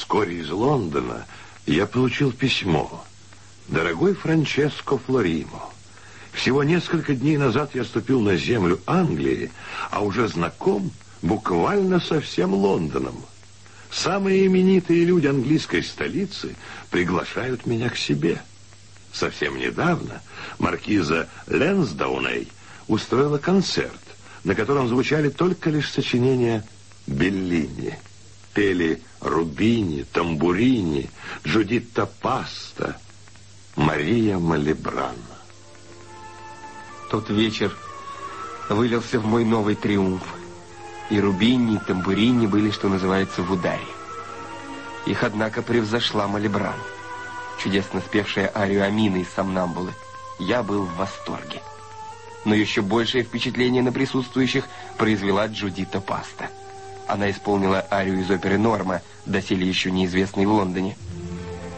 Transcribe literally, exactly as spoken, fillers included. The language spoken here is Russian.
Вскоре из Лондона я получил письмо. Дорогой Франческо Флоримо, всего несколько дней назад я ступил на землю Англии, а уже знаком буквально со всем Лондоном. Самые именитые люди английской столицы приглашают меня к себе. Совсем недавно маркиза Ленсдауней устроила концерт, на котором звучали только лишь сочинения Беллини. Пели Рубини, Тамбурини, Джудитта Паста, Мария Малибран. Тот вечер вылился в мой новый триумф. И Рубини, и Тамбурини были, что называется, в ударе. Их, однако, превзошла Малибран, чудесно спевшая арию Амины из «Сомнамбулы». Я был в восторге. Но еще большее впечатление на присутствующих произвела Джудитта Паста. Она исполнила арию из оперы «Норма», доселе еще неизвестной в Лондоне.